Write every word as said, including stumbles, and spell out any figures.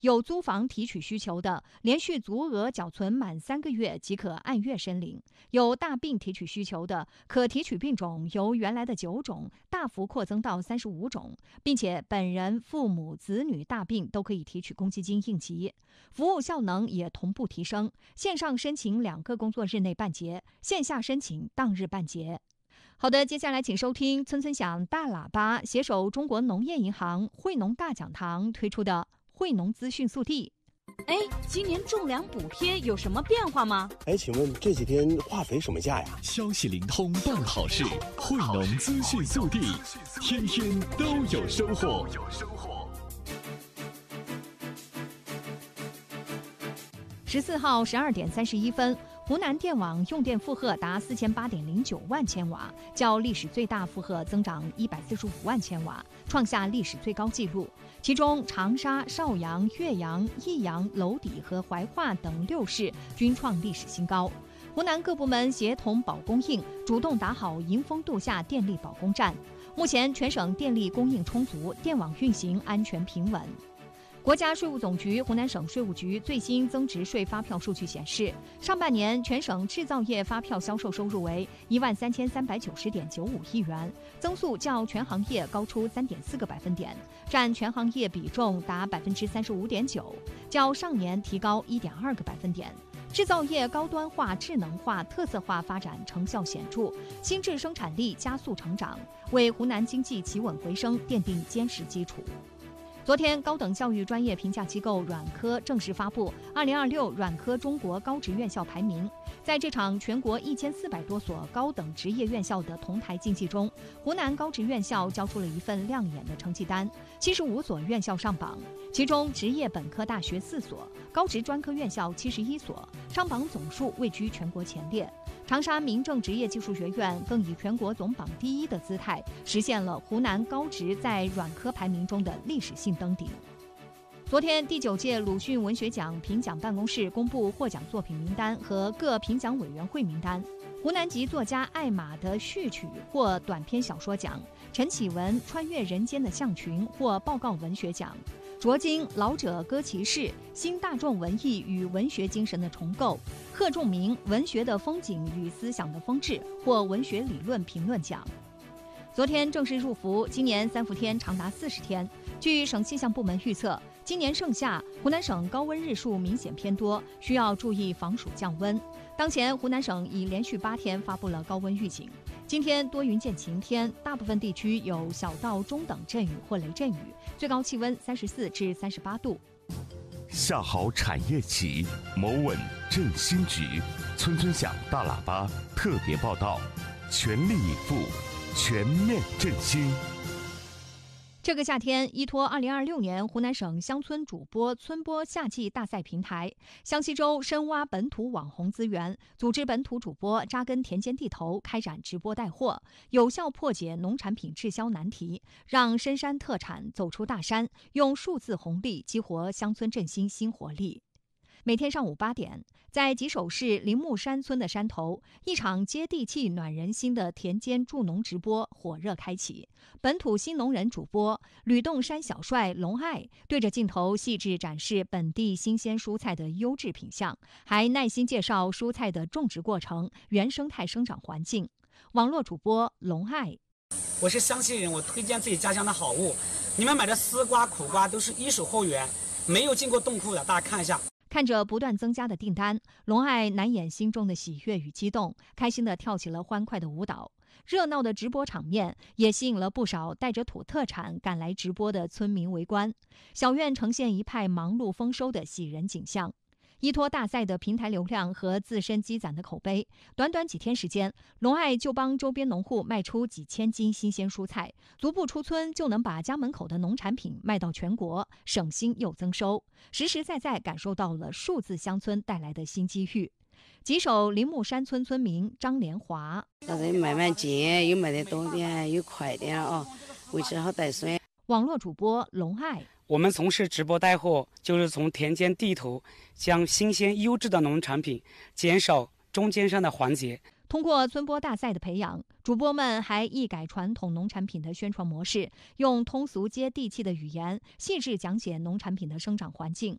有租房提取需求的，连续足额缴存满三个月即可按月申领；有大病提取需求的，可提取病种由原来的九种大幅扩增到三十五种，并且本人、父母、子女大病都可以提取公积金应急。服务效能也同步提升，线上申请两个工作日内办结，线下申请当日办结。好的，接下来请收听村村响大喇叭携手中国农业银行惠农大讲堂推出的惠农资讯速递。 哎，今年种粮补贴有什么变化吗？ 哎，请问这几天化肥什么价呀？ 消息灵通办好事，惠农资讯速递，天天都有收获。 十四号十二点三十一分，湖南电网用电负荷达四千八点零九万千瓦，较历史最大负荷增长一百四十五万千瓦，创下历史最高纪录。其中，长沙、邵阳、岳阳、益阳、娄底和怀化等六市均创历史新高。湖南各部门协同保供应，主动打好迎峰度夏电力保供战。目前，全省电力供应充足，电网运行安全平稳。国家税务总局湖南省税务局最新增值税发票数据显示，上半年全省制造业发票销售收入为一万三千三百九十点九五亿元，增速较全行业高出三点四个百分点，占全行业比重达百分之三十五点九，较上年提高一点二个百分点。制造业高端化、智能化、特色化发展成效显著，新质生产力加速成长，为湖南经济企稳回升奠定坚实基础。昨天，高等教育专业评价机构软科正式发布二零二六软科中国高职院校排名。在这场全国一千四百多所高等职业院校的同台竞技中，湖南高职院校交出了一份亮眼的成绩单，七十五所院校上榜，其中职业本科大学四所，高职专科院校七十一所，上榜总数位居全国前列。长沙民政职业技术学院更以全国总榜第一的姿态，实现了湖南高职在软科排名中的历史性登顶。昨天，第九届鲁迅文学奖评奖办公室公布获奖作品名单和各评奖委员会名单。湖南籍作家艾玛的序曲获短篇小说奖，陈启文《穿越人间的象群》获报告文学奖。卓金《老者歌骑士》新大众文艺与文学精神的重构，贺仲明《文学的风景与思想的风致》获文学理论评论奖。昨天正式入伏，今年三伏天长达四十天。据省气象部门预测，今年盛夏，湖南省高温日数明显偏多，需要注意防暑降温。当前，湖南省已连续八天发布了高温预警。今天多云见晴天，大部分地区有小到中等阵雨或雷阵雨，最高气温三十四至三十八度。 下好产业企，谋稳振兴局。村村响大喇叭特别报道，全力以赴，全面振兴。 这个夏天，依托二零二六年湖南省乡村主播村播夏季大赛平台，湘西州深挖本土网红资源，组织本土主播扎根田间地头，开展直播带货，有效破解农产品滞销难题，让深山特产走出大山，用数字红利激活乡村振兴新活力。每天上午八点，在吉首市林木山村的山头，一场接地气暖人心的田间助农直播火热开启。本土新农人主播吕洞山小帅龙爱对着镜头细致展示本地新鲜蔬菜的优质品相，还耐心介绍蔬菜的种植过程、原生态生长环境。网络主播龙爱： 我是湘西人，我推荐自己家乡的好物。你们买的丝瓜、苦瓜都是一手货源，没有进过冻库的，大家看一下。 看着不断增加的订单，龙爱难掩心中的喜悦与激动，开心地跳起了欢快的舞蹈。热闹的直播场面也吸引了不少带着土特产赶来直播的村民围观，小院呈现一派忙碌丰收的喜人景象。依托大赛的平台流量和自身积攒的口碑，短短几天时间，龙爱就帮周边农户卖出几千斤新鲜蔬菜，足不出村就能把家门口的农产品卖到全国，省心又增收，实实在在感受到了数字乡村带来的新机遇。吉首林木山村村民张连华： 让人买卖紧，又买得多点，又快点啊，维持好带水。 网络主播龙爱： 我们从事直播带货，就是从田间地头将新鲜优质的农产品减少中间商的环节。 通过村播大赛的培养，主播们还一改传统农产品的宣传模式，用通俗接地气的语言，细致讲解农产品的生长环境，